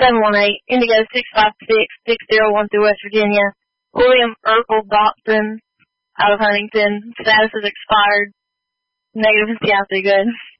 718, Indigo 656-6013 West Virginia. William Urkel Dotson out of Huntington. Status is expired. Negative and see good.